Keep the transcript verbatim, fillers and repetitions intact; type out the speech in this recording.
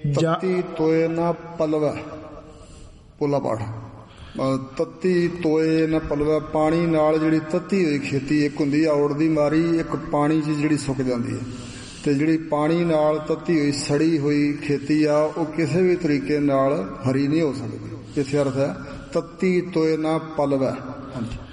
ਤੱਤੀ ਤੋਏ ਨਾ ਪਲਵੈ, ਪੋਲਾ ਪਾਠ। ਤੱਤੀ ਤੋਏ ਨਾ ਪਲਵੈ, ਪਾਣੀ ਨਾਲ ਜਿਹੜੀ ਤੱਤੀ ਹੋਈ ਖੇਤੀ, ਇੱਕ ਹੁੰਦੀ ਔੜ ਦੀ ਮਾਰੀ, ਇੱਕ ਪਾਣੀ 'ਚ ਜਿਹੜੀ ਸੁੱਕ ਜਾਂਦੀ ਹੈ। ਅਤੇ ਜਿਹੜੀ ਪਾਣੀ ਨਾਲ ਤੱਤੀ ਹੋਈ ਸੜੀ ਹੋਈ ਖੇਤੀ ਆ, ਉਹ ਕਿਸੇ ਵੀ ਤਰੀਕੇ ਨਾਲ ਹਰੀ ਨਹੀਂ ਹੋ ਸਕਦੀ। ਇੱਥੇ ਅਰਥ ਹੈ ਤੱਤੀ ਤੋਏ ਨਾ ਪਲਵੈ। ਹਾਂਜੀ।